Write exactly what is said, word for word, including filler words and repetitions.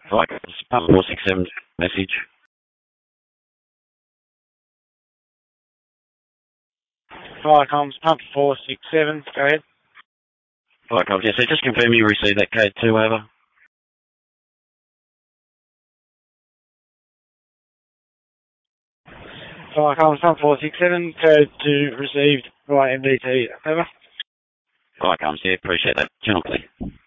Right, it's pump four six seven message. Fire comms, pump four six seven, go ahead. Right, comms, yeah, so just confirm you received that code two, over. Fire comms, pump four six seven, code two received by M D T, over. Right, comms, yeah, appreciate that. Channel clear.